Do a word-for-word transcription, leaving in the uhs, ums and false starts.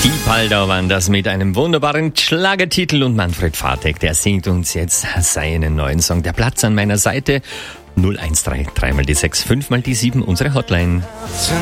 Die Paldau waren das mit einem wunderbaren Schlagertitel und Manfred Vatek, der singt uns jetzt seinen neuen Song. Der Platz an meiner Seite null eins drei, drei mal die sechs, fünf mal die sieben, unsere Hotline.